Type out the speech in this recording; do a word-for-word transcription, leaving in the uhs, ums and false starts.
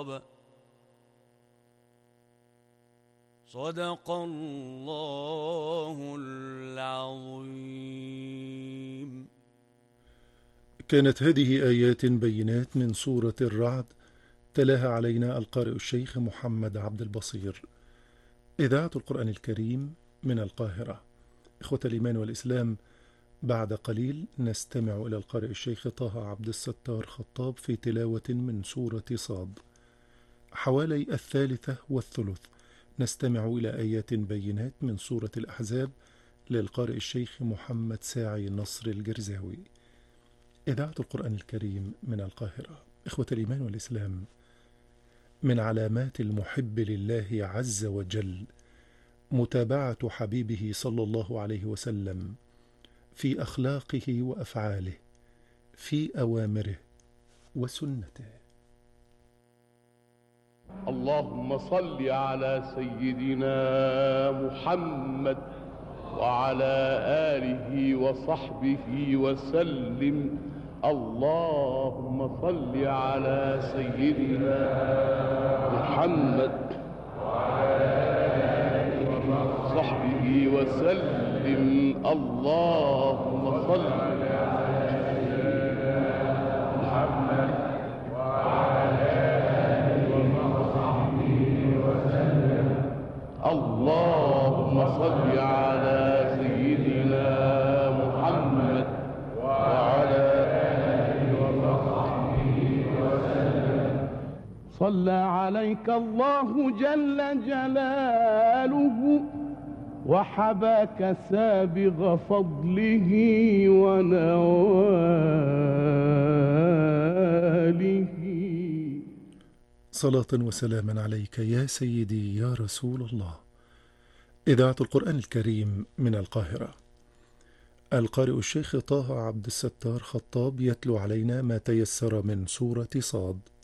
الصواب. صدق الله العظيم. كانت هذه آيات بينات من سورة الرعد، تلاها علينا القارئ الشيخ محمد عبد البصير. إذاعة القرآن الكريم من القاهرة. إخوة الإيمان والإسلام، بعد قليل نستمع إلى القارئ الشيخ طه عبد الستار خطاب في تلاوة من سورة صاد. حوالي الثالثة والثلث نستمع إلى آيات بينات من سورة الأحزاب للقارئ الشيخ محمد ساعي نصر الجرزاوي. إذاعة القرآن الكريم من القاهرة. إخوة الإيمان والإسلام، من علامات المحب لله عز وجل متابعة حبيبه صلى الله عليه وسلم في أخلاقه وأفعاله، في أوامره وسنته. اللهم صل على سيدنا محمد وعلى آله وصحبه وسلم. اللهم صل على سيدنا محمد وعلى آله وصحبه وسلم. اللهم صل على سيدنا محمد وعلى آله وصحبه وسلم. اللهم صل على سيدنا محمد وعلى آله وصحبه وسلم. صلى عليك الله جل جلاله وحباك سابغ فضله ونواله. صلاة وسلاما عليك يا سيدي يا رسول الله. إذاعة القرآن الكريم من القاهرة. القارئ الشيخ طه عبد الستار خطاب يتلو علينا ما تيسر من سورة صاد.